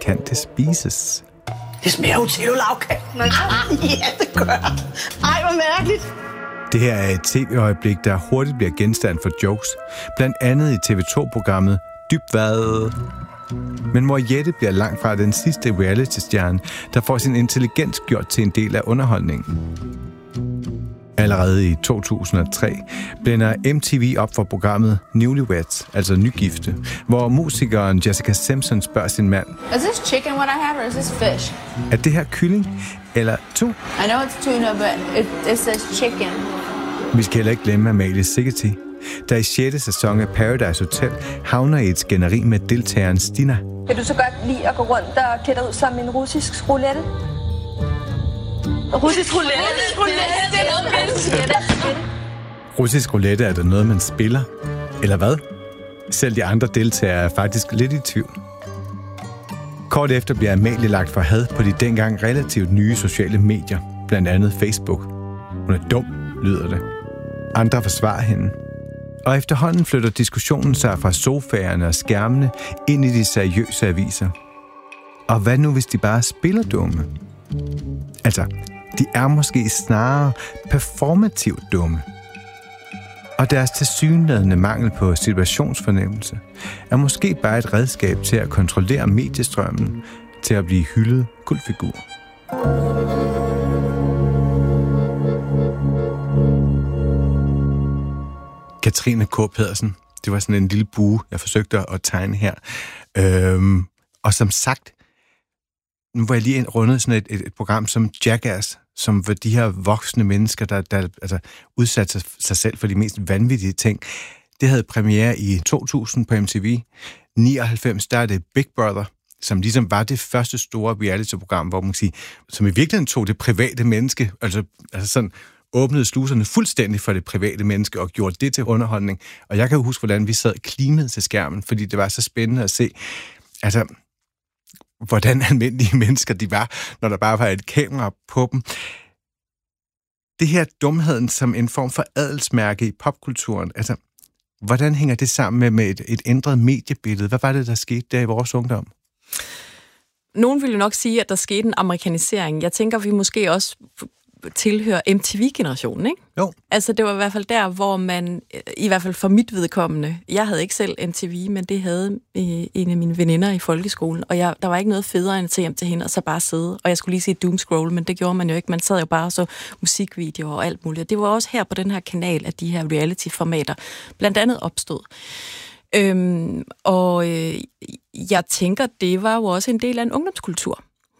kan det spises? Det smager jo til lavkage. Ja, det gør. Ej, hvor mærkeligt. Det her er et tv-øjeblik, der hurtigt bliver genstand for jokes. Blandt andet i TV2-programmet Dybvad. Men mor Jette bliver langt fra den sidste reality-stjerne, der får sin intelligens gjort til en del af underholdningen. Allerede i 2003 blænder MTV op for programmet Newlyweds, altså nygifte, hvor musikeren Jessica Simpson spørger sin mand: Is this chicken what I have, or is this fish? Er det her kylling eller tun? I know it's tuna, but it says chicken. Vi skal heller ikke glemme Amalie Sigeti, der i 6. sæson af Paradise Hotel havner i et skænderi med deltageren Stina. Kan du så godt lide at gå rundt og klæde dig ud som en russisk roulette? Russisk roulette? Russisk roulette, er der noget, man spiller? Eller hvad? Selv de andre deltagere er faktisk lidt i tvivl. Kort efter bliver Amalie lagt for had på de dengang relativt nye sociale medier, blandt andet Facebook. Hun er dum, lyder det. Andre forsvarer hende. Og efterhånden flytter diskussionen sig fra sofaerne og skærmene ind i de seriøse aviser. Og hvad nu, hvis de bare spiller dumme? Altså, de er måske snarere performativt dumme. Og deres tilsyneladende mangel på situationsfornemmelse er måske bare et redskab til at kontrollere mediestrømmen til at blive hyldet kultfigur. Katrine K. Pedersen. Det var sådan en lille bue, jeg forsøgte at tegne her. Og som sagt, nu var jeg lige rundet sådan et program som Jackass, som var de her voksne mennesker, der altså udsatte sig selv for de mest vanvittige ting. Det havde premiere i 2000 på MTV. 99, der er det Big Brother, som ligesom var det første store reality-program, hvor man kan sige, som i virkeligheden tog det private menneske, altså sådan åbnede sluserne fuldstændig for det private menneske og gjorde det til underholdning. Og jeg kan jo huske, hvordan vi sad klimet til skærmen, fordi det var så spændende at se, altså, hvordan almindelige mennesker de var, når der bare var et kamera på dem. Det her dumheden som en form for adelsmærke i popkulturen, altså, hvordan hænger det sammen med et ændret mediebillede? Hvad var det, der skete der i vores ungdom? Nogen vil jo nok sige, at der skete en amerikanisering. Jeg tænker, vi måske også tilhører MTV-generationen, ikke? Jo. Altså, det var i hvert fald der, hvor man, i hvert fald for mit vedkommende, jeg havde ikke selv MTV, men det havde en af mine veninder i folkeskolen, og der var ikke noget federe end at tage hjem til hende og så bare sidde. Og jeg skulle lige sige doomscroll, men det gjorde man jo ikke. Man sad jo bare så musikvideoer og alt muligt. Det var også her på den her kanal, at de her reality-formater blandt andet opstod. Jeg tænker, det var jo også en del af en ungdomskultur.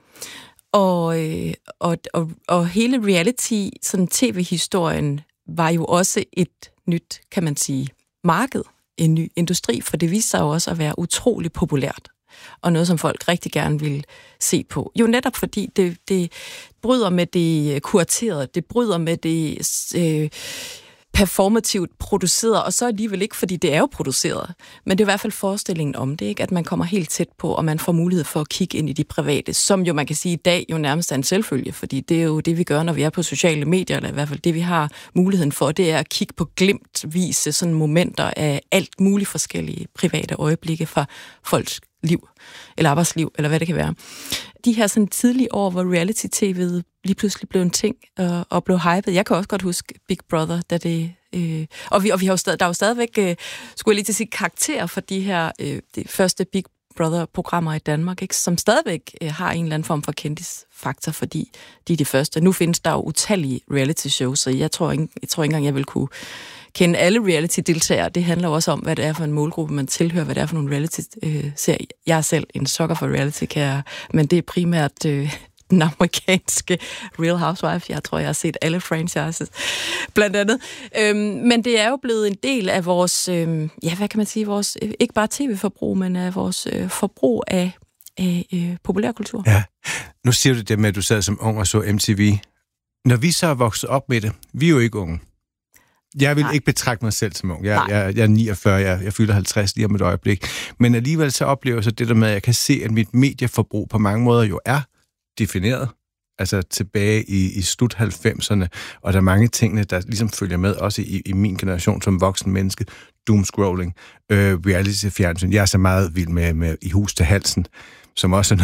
Og hele reality, sådan tv-historien, var jo også et nyt, kan man sige, marked, en ny industri, for det viste sig jo også at være utrolig populært, og noget, som folk rigtig gerne ville se på. Jo netop fordi det bryder med det kuraterede, det bryder med det performativt produceret, og så alligevel ikke, fordi det er jo produceret. Men det er i hvert fald forestillingen om det, ikke? At man kommer helt tæt på, og man får mulighed for at kigge ind i de private, som jo man kan sige i dag jo nærmest er en selvfølge, fordi det er jo det, vi gør, når vi er på sociale medier, eller i hvert fald det, vi har muligheden for, det er at kigge på glimtvise sådan momenter af alt muligt forskellige private øjeblikke fra folks liv, eller arbejdsliv, eller hvad det kan være. De her sådan tidlige år, hvor reality-tv'et lige pludselig blev en ting og blev hypet. Jeg kan også godt huske Big Brother, da det... Og vi har jo der er jo stadigvæk, skulle jeg lige til at sige, karakterer for de her de første Big Brother-programmer i Danmark, ikke, som stadigvæk har en eller anden form for kendisfaktor, fordi de er de første. Nu findes der jo utallige reality-shows, så jeg tror ikke engang, jeg vil kunne kende alle reality-deltagere. Det handler også om, hvad det er for en målgruppe, man tilhører, hvad det er for nogle reality-serier. Jeg er selv en sukker for reality, men det er primært den amerikanske Real Housewives. Jeg tror, jeg har set alle franchises, blandt andet. Men det er jo blevet en del af vores, hvad kan man sige, vores, ikke bare tv-forbrug, men af vores forbrug af populærkultur. Ja, nu siger du det med, at du sad som ung og så MTV. Når vi så er vokset op med det, vi er jo ikke unge. Jeg vil ikke betragte mig selv som ung. Jeg er 49, jeg fylder 50 lige om et øjeblik. Men alligevel så oplever jeg så det der med, at jeg kan se, at mit medieforbrug på mange måder jo er defineret. Altså tilbage i slut 90'erne, og der er mange tingene, der ligesom følger med, også i min generation som voksen menneske. Doomscrolling, reality-fjernsyn. Jeg er så meget vild med I hus til halsen, som også er